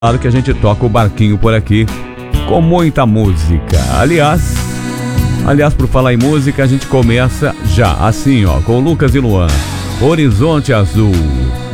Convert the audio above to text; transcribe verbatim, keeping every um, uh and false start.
Claro que a gente toca o barquinho por aqui com muita música. Aliás, aliás, por falar em música, a gente começa já assim, ó, com Lucas e Luan, Horizonte Azul.